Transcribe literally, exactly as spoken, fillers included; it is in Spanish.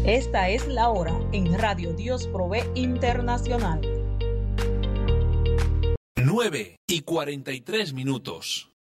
Esta es la hora en Radio Dios Provee Internacional. nueve y cuarenta y tres minutos.